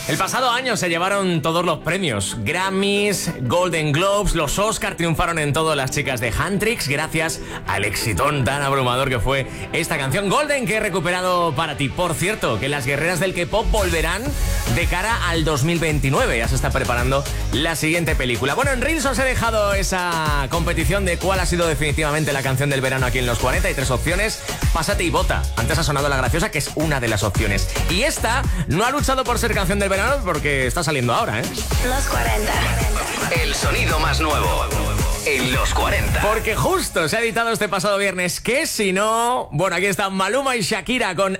El pasado año se llevaron todos los premios. Grammys, Golden Globes, los Oscar, triunfaron en todo las chicas de Huntrix gracias al exitón tan abrumador que fue esta canción Golden que he recuperado para ti. Por cierto, que las guerreras del K-pop volverán de cara al 2029. Ya se está preparando la siguiente película. Bueno, en Reels os he dejado esa competición de cuál ha sido definitivamente la canción del verano aquí en los 40. Hay 3 opciones. Pásate y vota. Antes ha sonado La Graciosa, que es una de las opciones. Y esta no ha luchado por ser canción del verano porque está saliendo ahora, ¿eh? Los 40. El sonido más nuevo en los 40. Porque justo se ha editado este pasado viernes. Que si no... Bueno, aquí están Maluma y Shakira con